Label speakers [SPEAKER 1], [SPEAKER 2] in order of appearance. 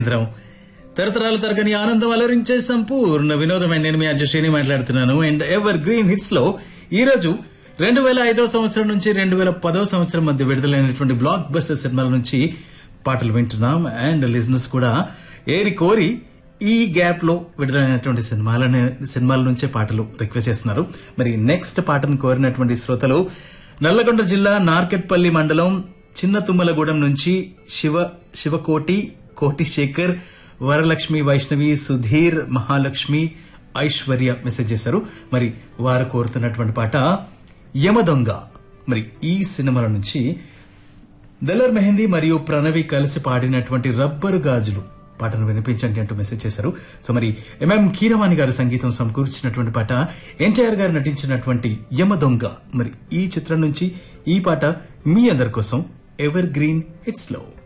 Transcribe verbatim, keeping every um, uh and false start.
[SPEAKER 1] కేంద్రం తరతరాల తరగని ఆనందం అలరించే సంపూర్ణ వినోదమైన నేను మీ అజశ్రీని మాట్లాడుతున్నాను. అండ్ ఎవర్ గ్రీన్ హిట్స్ లో ఈ రోజు రెండు వేల ఐదో సంవత్సరం నుంచి రెండు వేల పదో సంవత్సరం మధ్య విడుదలైనటువంటి బ్లాక్ బస్టర్ సినిమాల నుంచి పాటలు వింటున్నాం. అండ్ లిజనర్స్ కూడా ఏరి కోరి ఈ గ్యాప్ లో విడుదలైనటువంటి సినిమాలని సినిమాల నుంచే పాటలు రిక్వెస్ట్ చేస్తున్నారు. మరి నెక్స్ట్ పాటను కోరినటువంటి శ్రోతలు నల్లగొండ జిల్లా నార్కెట్పల్లి మండలం చిన్న తుమ్మలగూడెం నుంచి శివ శివకోటి కోటి శేఖర్, వరలక్ష్మి, వైష్ణవి, సుధీర్, మహాలక్ష్మి, ఐశ్వర్య మెసేజ్ చేశారు. మరి వారు కోరుతున్నటువంటి పాట యమదొంగ. మరి ఈ సినిమాల నుంచి దలర్ మెహందీ మరియు ప్రణవి కలిసి పాడినటువంటి రబ్బరు గాజులు పాటను వినిపించండి అంటూ మెసేజ్ చేశారు. సో మరి ఎంఎం కీరవాణి గారు సంగీతం సమకూర్చినటువంటి పాట, ఎన్టీఆర్ గారు నటించినటువంటి యమదొంగ. మరి ఈ చిత్రం నుంచి ఈ పాట మీ అందరి కోసం ఎవర్ గ్రీన్ హిట్స్ లో.